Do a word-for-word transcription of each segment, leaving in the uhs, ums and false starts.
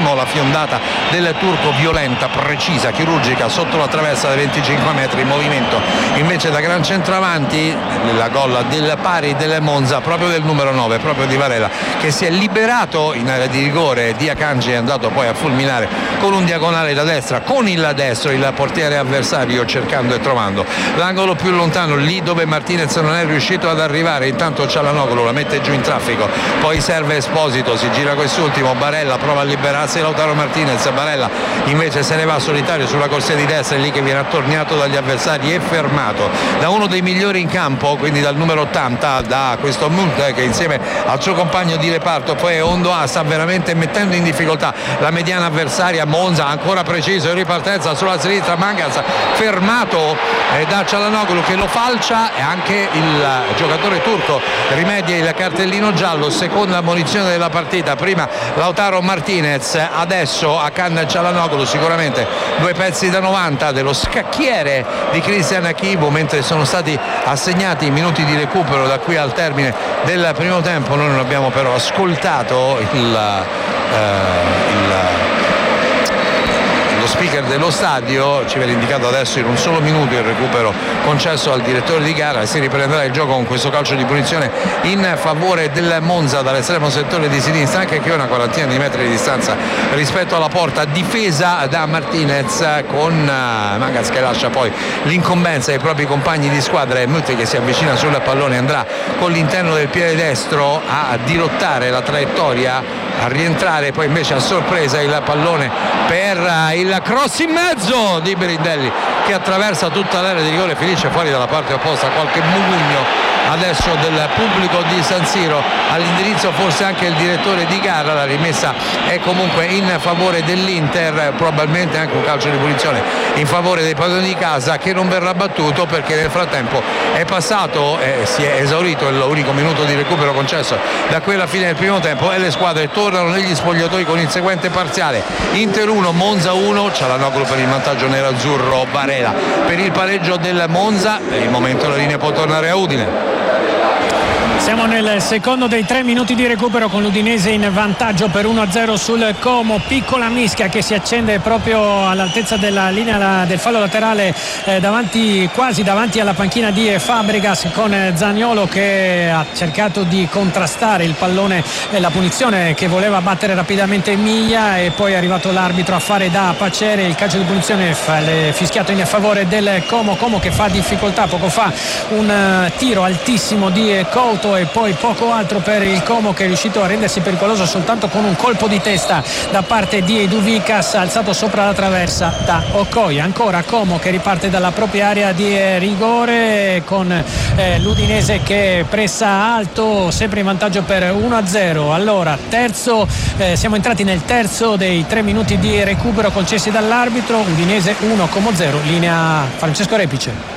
primo la fiondata del turco violenta, precisa, chirurgica sotto la traversa da venticinque metri, in movimento invece da gran centravanti la gol del pari del Monza, proprio del numero nove, proprio di Varela, che si è liberato in area di rigore. Di Akanji è andato poi a fulminare con un diagonale da destra con il destro il portiere avversario, cercando e trovando l'angolo più lontano, lì dove Martinez non è riuscito ad arrivare. Intanto Cialanoglu la mette giù in traffico, poi serve Esposito, si gira quest'ultimo, Barella prova a liberarsi Lautaro Martinez, Barella invece se ne va solitario sulla corsia di destra, è lì che viene attorniato dagli avversari e fermato da uno dei migliori in campo, quindi dal numero ottanta, da questo Munt, che insieme al suo compagno di reparto poi Ondoa sta veramente mettendo in difficoltà la mediana avversaria. Monza ancora preciso in ripartenza sulla sinistra, Mangas fermato eh, da Cialanoglu che lo falcia, e anche il giocatore turco rimedia il cartellino giallo, seconda ammonizione della partita. Prima Lautaro Martinez, adesso Hakan Cialanoglu, sicuramente due pezzi da novanta dello scacchiere di Christian Akibu, mentre sono stati assegnati i minuti di recupero da qui al termine del primo tempo. Noi non abbiamo però ascoltato il, eh, il lo speaker dello stadio, ci viene indicato adesso in un solo minuto il recupero concesso al direttore di gara, e si riprenderà il gioco con questo calcio di punizione in favore del Monza dall'estremo settore di sinistra, anche qui una quarantina di metri di distanza rispetto alla porta, difesa da Martinez con Mangas che lascia poi l'incombenza ai propri compagni di squadra, e Mutti che si avvicina sul pallone, andrà con l'interno del piede destro a dirottare la traiettoria, a rientrare poi invece a sorpresa il pallone per il cross in mezzo di Berindelli, che attraversa tutta l'area di rigore, finisce fuori dalla parte opposta. Qualche mugugno adesso del pubblico di San Siro, all'indirizzo forse anche il direttore di gara. La rimessa è comunque in favore dell'Inter, probabilmente anche un calcio di punizione in favore dei padroni di casa, che non verrà battuto perché nel frattempo è passato e eh, si è esaurito l'unico minuto di recupero concesso da quella fine del primo tempo, e le squadre tornano negli spogliatoi con il seguente parziale: Inter uno, Monza uno. Cialanoglu per il vantaggio nerazzurro, Varela per il pareggio del Monza. Per il momento la linea può tornare a Udine. Siamo nel secondo dei tre minuti di recupero, con l'Udinese in vantaggio per uno a zero sul Como. Piccola mischia che si accende proprio all'altezza della linea del fallo laterale, eh, davanti, quasi davanti alla panchina di Fabregas, con Zaniolo che ha cercato di contrastare il pallone e la punizione che voleva battere rapidamente Miglia, e poi è arrivato l'arbitro a fare da pacere. Il calcio di punizione fischiato in favore del Como. Como che fa difficoltà, poco fa un uh, tiro altissimo di Couto, e poi poco altro per il Como, che è riuscito a rendersi pericoloso soltanto con un colpo di testa da parte di Duvikas, alzato sopra la traversa da Okoye. Ancora Como che riparte dalla propria area di rigore, con eh, l'Udinese che pressa alto, sempre in vantaggio per uno a zero. Allora terzo, eh, siamo entrati nel terzo dei tre minuti di recupero concessi dall'arbitro. Udinese uno, Como zero. Linea Francesco Repice.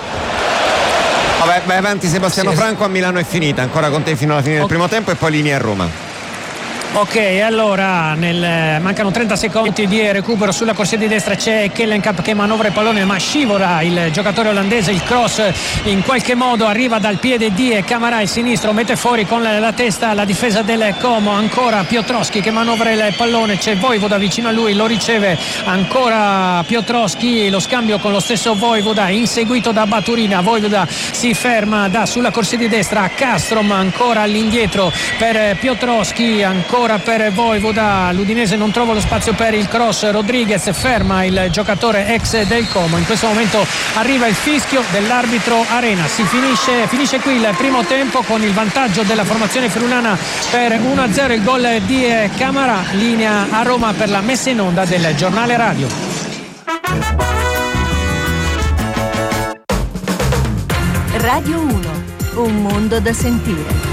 Vabbè, vai avanti Sebastiano sì, Franco. A Milano è finita, ancora con te fino alla fine del okay. primo tempo, e poi linea a Roma. Ok, allora nel, mancano trenta secondi di recupero. Sulla corsia di destra c'è Kellenkamp che manovra il pallone, ma scivola il giocatore olandese. Il cross in qualche modo arriva dal piede di Camara, il sinistro mette fuori con la testa la difesa del Como. Ancora Piotrowski che manovra il pallone, c'è Vojvoda vicino a lui, lo riceve ancora Piotrowski, lo scambio con lo stesso Vojvoda inseguito da Baturina. Vojvoda si ferma, dà sulla corsia di destra a Castrom, ancora all'indietro per Piotrowski, ancora per Vojvoda. L'Udinese non trova lo spazio per il cross, Rodriguez ferma il giocatore ex del Como. In questo momento arriva il fischio dell'arbitro Arena. Si finisce, finisce qui il primo tempo con il vantaggio della formazione friulana per uno a zero. Il gol di Camara. Linea a Roma per la messa in onda del giornale radio. Radio uno, un mondo da sentire.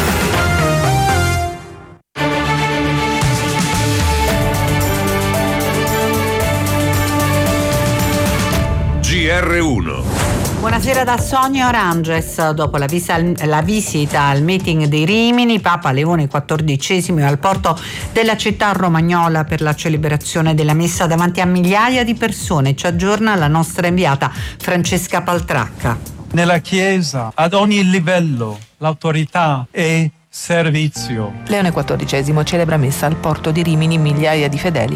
G R uno. Buonasera da Sonia Oranges. Dopo la, visa, la visita al meeting di Rimini, Papa Leone quattordicesimo è al porto della città romagnola per la celebrazione della messa davanti a migliaia di persone. Ci aggiorna la nostra inviata Francesca Paltracca. Nella Chiesa, ad ogni livello, l'autorità è servizio. Leone quattordicesimo celebra messa al porto di Rimini, migliaia di fedeli